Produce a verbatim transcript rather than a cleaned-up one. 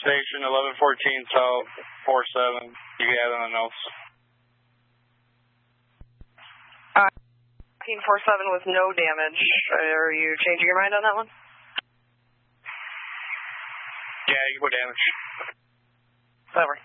station, eleven fourteen South, four seven. You can add on the notes. Uh, fifteen four seven with no damage. Are you changing your mind on that one? Yeah, you can put damage. Whatever.